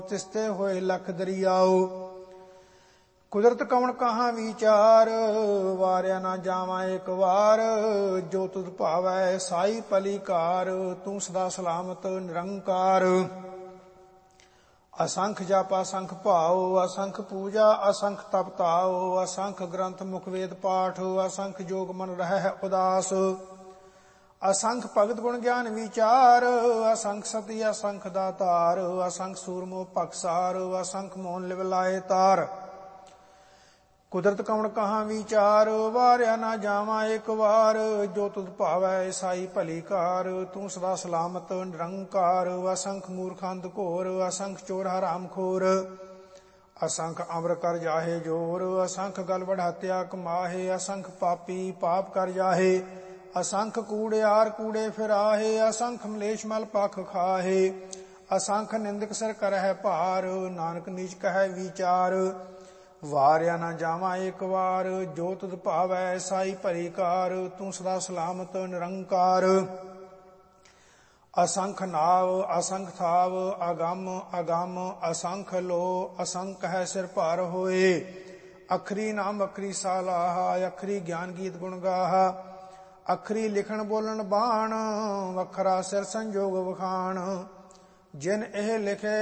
ਤਿਸਤੇ ਹੋਏ ਲਖ ਦਰਿਆਓ। ਕੁਦਰਤ ਕਵਣ ਕਹਾਂ ਵਿਚਾਰ, ਵਾਰਿਆ ਨਾ ਜਾਵਾਂ ਇੱਕ ਵਾਰ। ਜੋ ਤੁਧ ਭਾਵੈ ਸਾਈ ਭਲੀ ਕਾਰ, ਤੂੰ ਸਦਾ ਸਲਾਮਤ ਨਿਰੰਕਾਰ। ਅਸੰਖ ਜਪ ਅਸੰਖ ਭਾਉ, ਅਸੰਖ ਪੂਜਾ ਅਸੰਖ ਤਪ ਤਾਉ। ਅਸੰਖ ਗ੍ਰੰਥ ਮੁਖ ਵੇਦ ਪਾਠ, ਅਸੰਖ ਜੋਗ ਮਨ ਰਹਿ ਉਦਾਸ। ਅਸੰਖ ਭਗਤ ਗੁਣ ਗਿਆਨ ਵਿਚਾਰ, ਅਸੰਖ ਸਤੀ ਅਸੰਖ ਦਾਤਾਰ। ਅਸੰਖ ਸੂਰਮੋ ਭਗਸਾਰ, ਅਸੰਖ ਮੋਹਨ ਲਿਵ ਲਾਏ ਤਾਰ। ਕੁਦਰਤ ਕਵਣ ਕਹਾਂ ਵਿਚਾਰ, ਵਾਰਿਆ ਨਾ ਜਾਵਾਂ ਇੱਕ ਵਾਰ। ਜੋ ਤੁਧ ਭਾਵੈ ਸਾਈ ਭਲੀ ਕਾਰ, ਤੂੰ ਸਦਾ ਸਲਾਮਤ ਨਿਰੰਕਾਰ। ਅਸੰਖ ਮੂਰਖ ਅੰਧ ਘੋਰ, ਅਸੰਖ ਚੋਰ ਹਰਾਮ ਖੋਰ। ਅਸੰਖ ਅਮਰ ਕਰ ਜਾਹੇ ਜੋਰ, ਅਸੰਖ ਗਲ ਵਡਾਤਿਆ ਕਮਾਹੇ। ਅਸੰਖ ਪਾਪੀ ਪਾਪ ਕਰ ਜਾਹੇ, ਅਸੰਖ ਕੂੜਿਆਰ ਕੂੜੇ ਫਿਰਾਹੇ। ਅਸੰਖ ਮਲੇਸ਼ ਮਲ ਪਖ ਖਾਹੇ, ਅਸੰਖ ਨਿੰਦਕ ਸਿਰ ਕਰਹਿ ਭਾਰ। ਨਾਨਕ ਨੀਚ ਕਹੈ ਵਿਚਾਰ, ਵਾਰਿਆ ਨਾ ਜਾਵਾਂ ਇੱਕ ਵਾਰ। ਜੋ ਤੁਧ ਭਾਵੈ ਸਾਈ ਭਲੀ ਕਾਰ, ਤੂੰ ਸਦਾ ਸਲਾਮਤ ਨਿਰੰਕਾਰ। ਅਸੰਖ ਨਾਵ ਅਸੰਖ ਥਾਵ, ਅਗੰਮ ਅਗੰਮ ਅਸੰਖ ਲੋ। ਅਸੰਖ ਹੈ ਸਿਰ ਭਾਰ ਹੋਏ, ਅਖਰੀ ਨਾਮ ਅਖਰੀ ਸਾਲਾਹਾ। ਅਖਰੀ ਗਿਆਨ ਗੀਤ ਗੁਣ ਗਾਹਾ, ਅਖਰੀ ਲਿਖਣ ਬੋਲਣ ਬਾਣ। ਵੱਖਰਾ ਸਿਰ ਸੰਜੋਗ ਵਖਾਣ, ਜਿਨ ਇਹ ਲਿਖੇ